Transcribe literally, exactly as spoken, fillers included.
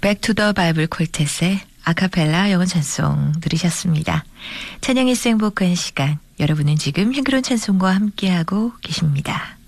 Back to the Bible 콜텟의 아카펠라 영어 찬송 들으셨습니다. 찬양의 수행복한 시간, 여러분은 지금 향기로운 찬송과 함께하고 계십니다.